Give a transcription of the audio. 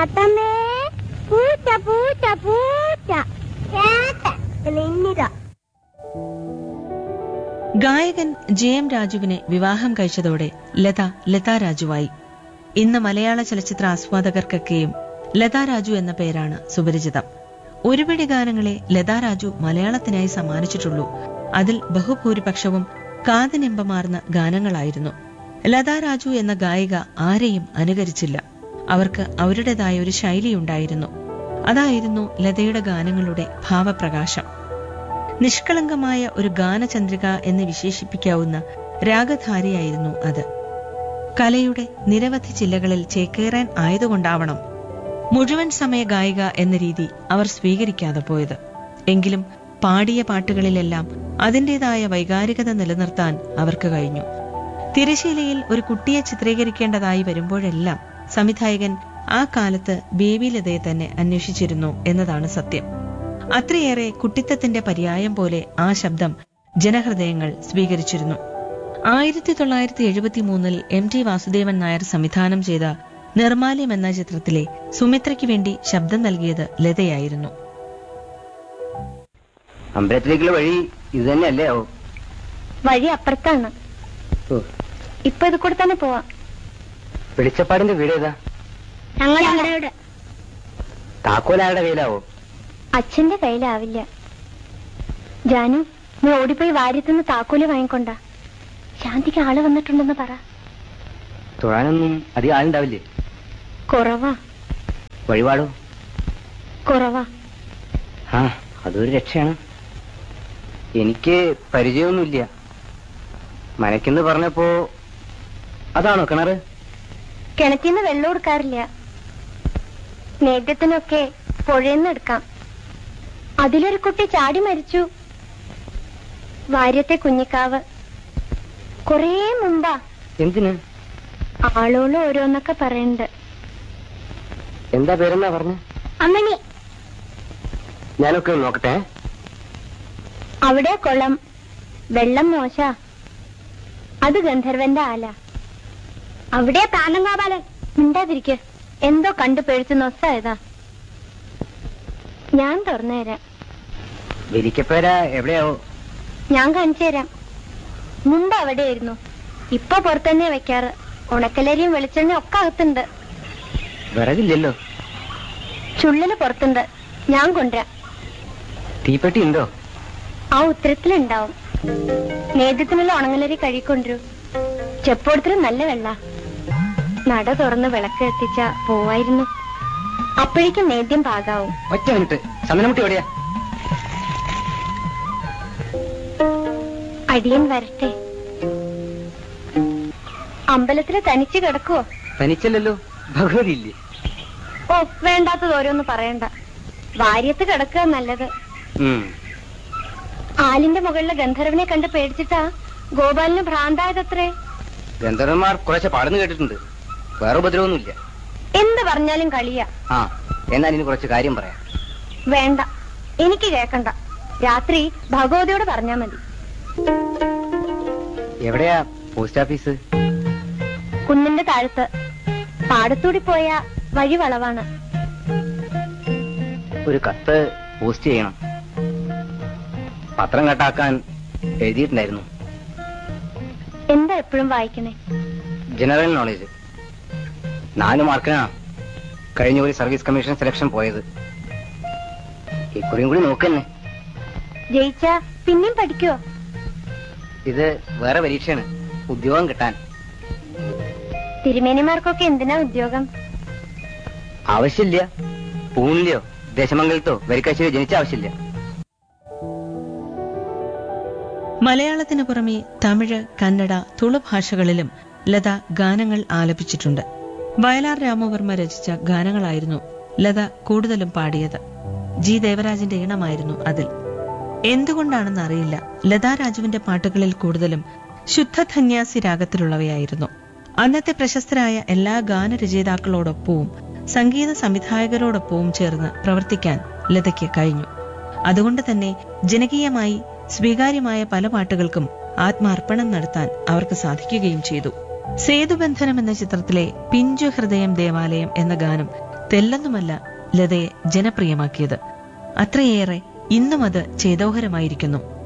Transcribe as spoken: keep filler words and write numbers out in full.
തത്തമ്മേ പൂച്ച പൂച്ച പൂച്ച ഇന്നിതാ. ഗായകൻ ജെ എം രാജുവിനെ വിവാഹം കഴിച്ചതോടെ ലത ലതാ രാജുവായി. ഇന്ന് മലയാള ചലച്ചിത്ര ആസ്വാദകർക്കൊക്കെയും ലതാ രാജു എന്ന പേരാണ് സുപരിചിതം. ഒരുപിടി ഗാനങ്ങളെ ലതാ രാജു മലയാളത്തിനായി സമ്മാനിച്ചിട്ടുള്ളൂ. അതിൽ ബഹുഭൂരിപക്ഷവും കാതിനിമ്പമാർന്ന ഗാനങ്ങളായിരുന്നു. ലതാ രാജു എന്ന ഗായിക ആരെയും അനുകരിച്ചില്ല. അവർക്ക് അവരുടേതായ ഒരു ശൈലിയുണ്ടായിരുന്നു. അതായിരുന്നു ലതയുടെ ഗാനങ്ങളുടെ ഭാവപ്രകാശം. നിഷ്കളങ്കമായ ഒരു ഗാനചന്ദ്രിക എന്ന് വിശേഷിപ്പിക്കാവുന്ന രാഗധാരിയായിരുന്നു അത്. കലയുടെ നിരവധി ജില്ലകളിൽ ചേക്കേറാൻ ആയതുകൊണ്ടാവണം മുഴുവൻ സമയ ഗായിക എന്ന രീതി അവർ സ്വീകരിക്കാതെ പോയത്. എങ്കിലും പാടിയ പാട്ടുകളിലെല്ലാം അതിൻ്റെതായ വൈകാരികത നിലനിർത്താൻ അവർക്ക് കഴിഞ്ഞു. തിരശീലയിൽ ഒരു കുട്ടിയെ ചിത്രീകരിക്കേണ്ടതായി വരുമ്പോഴെല്ലാം സംവിധായകൻ ആ കാലത്ത് ബേബി ലതയെ തന്നെ അന്വേഷിച്ചിരുന്നു എന്നതാണ് സത്യം. അത്രയേറെ കുട്ടിത്തത്തിന്റെ പര്യായം പോലെ ആ ശബ്ദം ജനഹൃദയങ്ങൾ സ്വീകരിച്ചിരുന്നു. ആയിരത്തി തൊള്ളായിരത്തി എഴുപത്തി മൂന്നിൽ എം ടി വാസുദേവൻ നായർ സംവിധാനം ചെയ്ത നിർമാല്യം എന്ന ചിത്രത്തിലെ സുമിത്രയ്ക്ക് വേണ്ടി ശബ്ദം നൽകിയത് ലതയായിരുന്നു. അമ്പലത്തിലേക്കുള്ള വഴി ഇത് തന്നെയല്ലേ? ആവോ, വഴി അപ്പുറത്താണ്. ഇപ്പൊ ഇത് കൂടെ തന്നെ പോവാം. വെളിച്ചപ്പാടിന്റെ വീട് ഏതാ? ഞങ്ങളുടെ താക്കോലാരുടെ കയ്യിലാവോ? അച്ഛന്റെ കയ്യിലാവില്ല. ജാനു, നീ ഓടിപ്പോയി വാര്യത്തുനിന്ന് താക്കോല് വാങ്ങിക്കൊണ്ട. ശാന്തിക്ക് ആള് വന്നിട്ടുണ്ടെന്ന് പറ. തൊഴാനൊന്നും അധികം ആളുണ്ടാവില്ലേ? കുറവാ. വഴിപാടോ? കുറവാ. ആ, അതൊരു രക്ഷയാണ്. എനിക്ക് പരിചയമൊന്നുമില്ല. മനക്കെന്ന് പറഞ്ഞപ്പോ അതാണോ കിണറ്? കിണറ്റിന്ന് വെള്ളം എടുക്കാറില്ല. നേദ്യത്തിനൊക്കെ പുഴയെന്ന് എടുക്കാം. അതിലൊരു കുട്ടി ചാടി മരിച്ചു. വാര്യത്തെ കുഞ്ഞിക്കാവ്. കൊറേ മുമ്പാ. എന്തിന്? ആളോള് ഓരോന്നൊക്കെ പറയുന്നുണ്ട്. എന്താ പേരെന്നാ പറഞ്ഞ? അമ്മണി. ഞാനൊക്കെ നോക്കട്ടെ. അവിടെ കുളം. വെള്ളം മോശ. അത് ഗന്ധർവന്റെ ആല. അവിടെ താനങ്കാപാലൻ. മിണ്ടാതിരിക്കെ. എന്തോ കണ്ടു പേടിച്ച് നൊസ്സായതാ. ഞാൻ തുറന്നുതരാം. വിരിക്കപ്പേര എവിടെയാവോ? ഞാൻ കാണിച്ചു തരാം. മുമ്പ് അവിടെയായിരുന്നു. ഇപ്പൊ പുറത്തന്നെ വെക്കാറ്. ഉണക്കലരിയും വെളിച്ചെണ്ണയും ഒക്കെ അകത്തുണ്ട്. വിറകില്ലല്ലോ? ചുള്ളില് പുറത്തുണ്ട്. ഞാൻ കൊണ്ടുവരാം. തീപ്പെട്ടി ഉണ്ടോ? ആ ഉത്തരത്തിലുണ്ടാവും. നേദ്യത്തിനുള്ള ഉണങ്ങലരി കഴുകിക്കൊണ്ടു. ചെപ്പോടത്തില് നല്ല വെള്ള. നട തുറന്ന് വിളക്ക് എത്തിച്ച പോവായിരുന്നു. അപ്പോഴേക്കും നേദ്യം പാകാവും. ഒറ്റ മിനിറ്റ്. ചന്ദനമുട്ടി എവിടെയാ? അടിയൻ വരട്ടെ. അമ്പലത്തില് തനിച്ച് കിടക്കുവോ? തനിച്ചല്ലോ, ഭഗവതി ഇല്ലേ? ഓ, വേണ്ടാത്തത് ഓരോന്ന് പറയണ്ട. വാര്യത്ത് കിടക്കുക നല്ലത്. ആലിന്റെ മുകളിലെ ഗന്ധർവനെ കണ്ട് പേടിച്ചിട്ടാ ഗോപാലിന് ഭ്രാന്തായതത്രേ. ഗന്ധർവന്മാർ കുറച്ച് പാടുന്നു കേട്ടിട്ടുണ്ട്. വേറെ ഉപദ്രവമൊന്നുമില്ല. എന്ത് പറഞ്ഞാലും കളിയാ. ആ, എന്നാൽ ഇനി കുറച്ച് കാര്യം പറയാം. വേണ്ട, എനിക്ക് കേക്കണ്ട. രാത്രി ഭഗവതിയോട് പറഞ്ഞാ മതി. എവിടെയാ പോസ്റ്റ് ഓഫീസ്? കുന്നിന്റെ താഴത്ത്. പാടത്തൂടി പോയ വഴി വളവാണ്. ഒരു കത്ത് പോസ്റ്റ് ചെയ്യണം. പത്രം കട്ടാക്കാൻ എഴുതിയിട്ടുണ്ടായിരുന്നു. എന്താ എപ്പോഴും വായിക്കണേ? General knowledge. നാലു മാർക്കിനാ കഴിഞ്ഞ ഒരു സർവീസ് കമ്മീഷൻ സെലക്ഷൻ പോയത്. ഇക്കുറിയും കൂടി നോക്കന്നെ. ജയിച്ചാ പിന്നെയും പഠിക്കുവോ? ഇത് വേറെ പരീക്ഷയാണ്, ഉദ്യോഗം കിട്ടാൻ. തിരുമേനിമാർക്കൊക്കെ എന്തിനാ ഉദ്യോഗം? ആവശ്യമില്ല. പൂണിലെയോ ദേശമംഗലത്തോ വരിക്കാശ്ശേരിയോ ജനിച്ച ആവശ്യമില്ല. മലയാളത്തിനു പുറമെ തമിഴ്, കന്നഡ, തുളു ഭാഷകളിലും ലത ഗാനങ്ങൾ ആലപിച്ചിട്ടുണ്ട്. വയലാർ രാമവർമ്മ രചിച്ച ഗാനങ്ങളായിരുന്നു ലത കൂടുതലും പാടിയത്. ജി ദേവരാജന്റെ ഈണമായിരുന്നു അതിൽ. എന്തുകൊണ്ടാണെന്ന് അറിയില്ല, ലതാ രാജുവിന്റെ പാട്ടുകളിൽ കൂടുതലും ശുദ്ധധന്യാസി രാഗത്തിലുള്ളവയായിരുന്നു. അന്നത്തെ പ്രശസ്തരായ എല്ലാ ഗാനരചയിതാക്കളോടൊപ്പവും സംഗീത സംവിധായകരോടൊപ്പവും ചേർന്ന് പ്രവർത്തിക്കാൻ ലതയ്ക്ക് കഴിഞ്ഞു. അതുകൊണ്ട് തന്നെ ജനകീയമായി സ്വീകാര്യമായ പല പാട്ടുകൾക്കും ആത്മാർപ്പണം നടത്താൻ അവർക്ക് സാധിക്കുകയും ചെയ്തു. സേതുബന്ധനം എന്ന ചിത്രത്തിലെ പിഞ്ചു ഹൃദയം ദേവാലയം എന്ന ഗാനം തെല്ലൊന്നുമല്ല ലതയെ ജനപ്രിയമാക്കിയത്. അത്രയേറെ ഇന്നും അത് ചേതോഹരമായിരിക്കുന്നു.